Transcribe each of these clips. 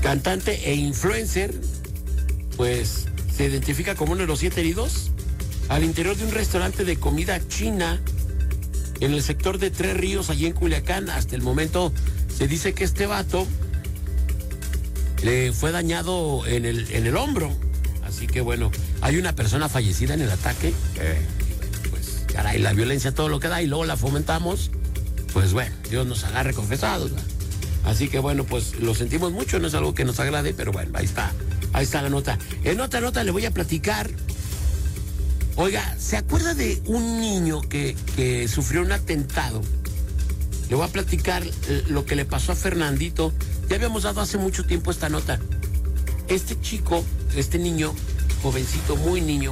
cantante e influencer, pues se identifica como uno de los 7 heridos al interior de un restaurante de comida china en el sector de Tres Ríos, allí en Culiacán. Hasta el momento se dice que este vato le fue dañado en el hombro. Así que bueno, hay una persona fallecida en el ataque. Pues caray, la violencia todo lo que da y luego la fomentamos. Pues bueno, Dios nos agarre confesados, ¿verdad? Así que bueno, pues lo sentimos mucho, no es algo que nos agrade, pero bueno, ahí está la nota. En otra nota le voy a platicar. Oiga, ¿se acuerda de un niño que sufrió un atentado? Le voy a platicar lo que le pasó a Fernandito. Ya habíamos dado hace mucho tiempo esta nota. Este chico, este niño, jovencito, muy niño,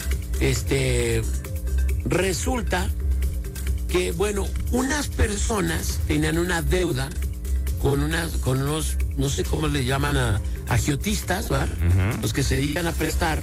resulta que, bueno, unas personas tenían una deuda con unos, no sé cómo le llaman, agiotistas, ¿verdad? Uh-huh. Los que se dedican a prestar.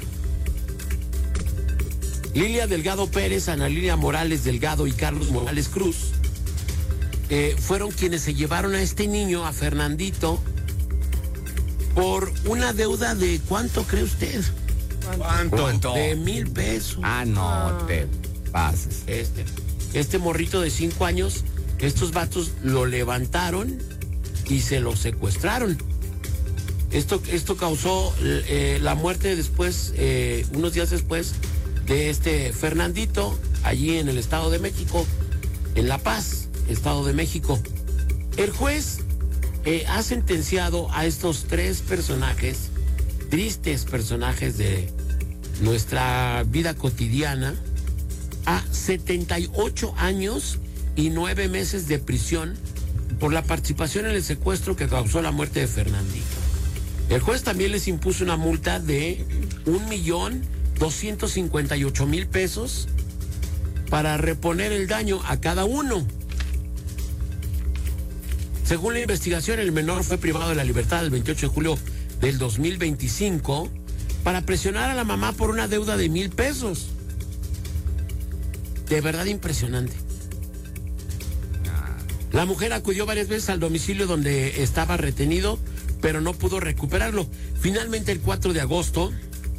Lilia Delgado Pérez, Ana Lilia Morales Delgado y Carlos Morales Cruz fueron quienes se llevaron a este niño, a Fernandito, por una deuda de ¿cuánto cree usted? ¿Cuánto? De 1,000 pesos. No te pases. Este morrito de 5 años, estos vatos lo levantaron y se lo secuestraron. Esto causó la muerte después, unos días después, de este Fernandito, allí en el Estado de México, en La Paz, Estado de México. El juez ha sentenciado a estos 3 personajes, tristes personajes de nuestra vida cotidiana, a 78 años y 9 meses de prisión por la participación en el secuestro que causó la muerte de Fernandito. El juez también les impuso una multa de 1,258,000 pesos para reponer el daño a cada uno. Según la investigación, el menor fue privado de la libertad el 28 de julio del 2025 para presionar a la mamá por una deuda de 1,000 pesos. De verdad impresionante. La mujer acudió varias veces al domicilio donde estaba retenido, pero no pudo recuperarlo. Finalmente, el 4 de agosto,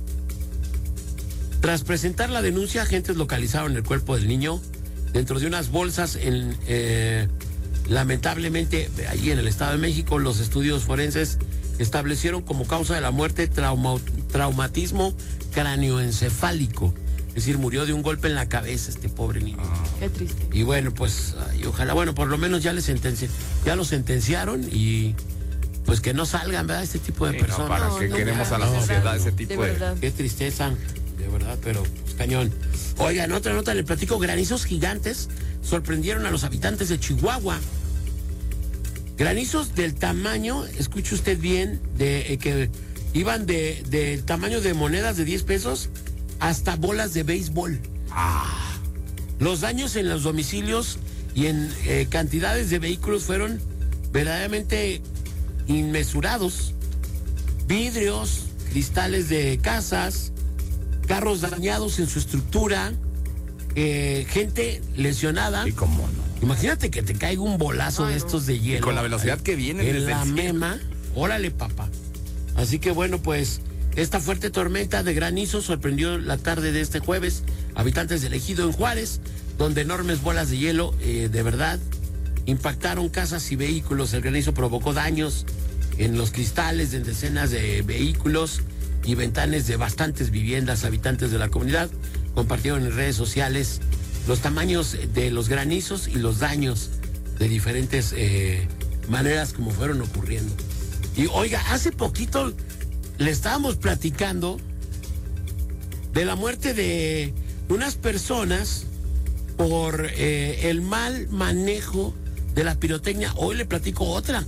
tras presentar la denuncia, agentes localizaron el cuerpo del niño dentro de unas bolsas lamentablemente, allí en el Estado de México. Los estudios forenses establecieron como causa de la muerte traumatismo cráneoencefálico. Es decir, murió de un golpe en la cabeza este pobre niño. Qué triste. Y bueno, pues, ojalá, bueno, por lo menos ya lo sentenciaron y pues que no salgan, ¿verdad? Este tipo de personas. No, ¿para qué queremos a la sociedad ese tipo de... Qué tristeza, de verdad, pero pues, cañón. Oiga, en otra nota le platico, granizos gigantes sorprendieron a los habitantes de Chihuahua. Granizos del tamaño, escuche usted bien, que iban del tamaño de monedas de 10 pesos hasta bolas de béisbol. Los daños en los domicilios y en cantidades de vehículos fueron verdaderamente inmesurados. Vidrios, cristales de casas, carros dañados en su estructura, gente lesionada. ¿Y cómo no? Imagínate que te caiga un bolazo de estos de hielo. Y con la velocidad que viene en desde la el cielo. mema. Órale, papá. Así que bueno, pues esta fuerte tormenta de granizo sorprendió la tarde de este jueves habitantes del Ejido en Juárez, donde enormes bolas de hielo de verdad impactaron casas y vehículos. El granizo provocó daños en los cristales de decenas de vehículos y ventanas de bastantes viviendas. Habitantes de la comunidad compartieron en redes sociales los tamaños de los granizos y los daños de diferentes maneras como fueron ocurriendo. Y oiga, hace poquito le estábamos platicando de la muerte de unas personas por el mal manejo de la pirotecnia. Hoy le platico otra.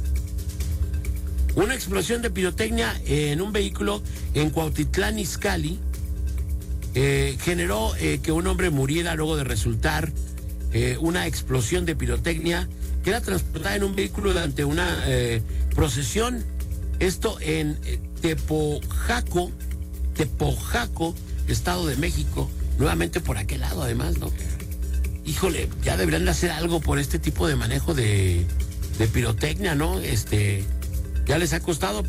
Una explosión de pirotecnia en un vehículo en Cuautitlán Izcalli generó que un hombre muriera luego de resultar una explosión de pirotecnia que era transportada en un vehículo durante una procesión. Esto en Tepojaco, Estado de México, nuevamente por aquel lado además, ¿no? Híjole, ya deberían de hacer algo por este tipo de manejo de pirotecnia, ¿no? Ya les ha costado.